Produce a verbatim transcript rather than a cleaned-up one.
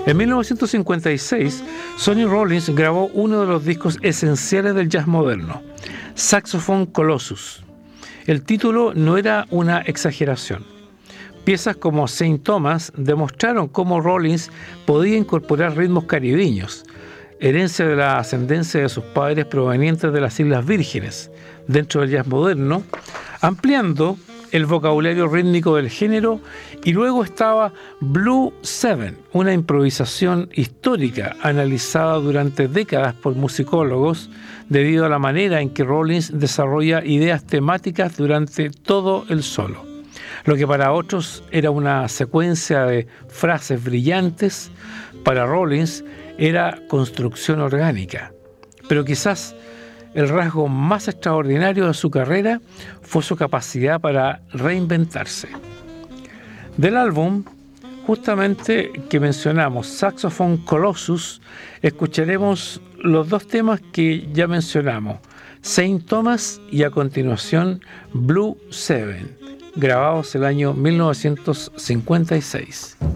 En mil novecientos cincuenta y seis, Sonny Rollins grabó uno de los discos esenciales del jazz moderno, Saxophone Colossus. El título no era una exageración. Piezas como Saint Thomas demostraron cómo Rollins podía incorporar ritmos caribeños, herencia de la ascendencia de sus padres provenientes de las Islas Vírgenes, dentro del jazz moderno, ampliando el vocabulario rítmico del género. Y luego estaba Blue Seven, una improvisación histórica analizada durante décadas por musicólogos debido a la manera en que Rollins desarrolla ideas temáticas durante todo el solo. Lo que para otros era una secuencia de frases brillantes, para Rollins era construcción orgánica. Pero quizás el rasgo más extraordinario de su carrera fue su capacidad para reinventarse. Del álbum, justamente que mencionamos, Saxophone Colossus, escucharemos los dos temas que ya mencionamos, Saint Thomas y a continuación Blue Seven, grabados el año mil novecientos cincuenta y seis.